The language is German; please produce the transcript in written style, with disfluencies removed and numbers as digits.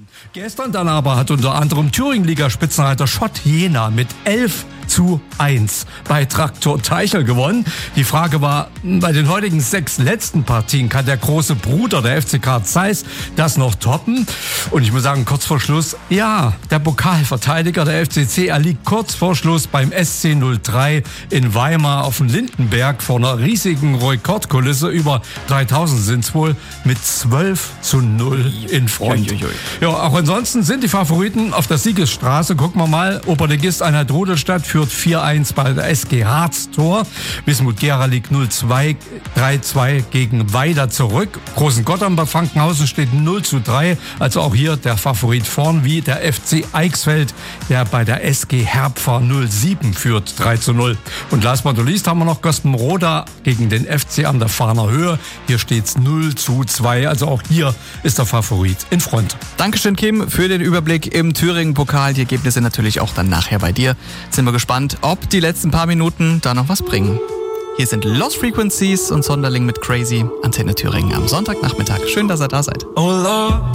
Gestern dann aber hat unter anderem Thüringen-Liga-Spitzenreiter Schott Jena mit 11:1 bei Traktor Teichel gewonnen. Die Frage war, bei den heutigen 6 letzten Partien kann der große Bruder der FCK Zeiss das noch toppen? Und ich muss sagen, kurz vor Schluss, ja, der Pokalverteidiger der FCC erliegt kurz vor Schluss beim SC 03 in Weimar auf dem Lindenberg vor einer riesigen Rekordkulisse, über 3000 sind es wohl, mit 12:0 in Front. Ja, auch ansonsten sind die Favoriten auf der Siegesstraße. Gucken wir mal, Oberligist Einheit Rudolstadt führt 4:1 bei der SG Harz Tor. Wismut Gera liegt 0:2, 3:2 gegen Weida zurück. Großen Gotthard bei Frankenhausen steht 0:3. Also auch hier der Favorit vorn, wie der FC Eichsfeld, der bei der SG Herpfer 07 führt, 3:0. Und last but not least haben wir noch Gospenroda gegen den FC an der Fahner Höhe. Hier steht's 0:2. Also auch hier ist der Favorit in Front. Dankeschön, Kim, für den Überblick im Thüringen-Pokal. Die Ergebnisse natürlich auch dann nachher bei dir. Sind wir gespannt, ob die letzten paar Minuten da noch was bringen. Hier sind Lost Frequencies und Sonderling mit Crazy. Antenne Thüringen am Sonntagnachmittag. Schön, dass ihr da seid. Oh Lord.